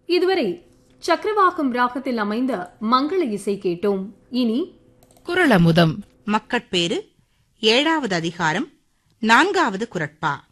இதுவரை சக்கரவாகம் ராகத்தில் அமைந்த மங்கள இசை கேட்டோம். இனி குறளமுதம். மக்கட்பேறு 7வது அதிகாரம் 4வது குறட்பா.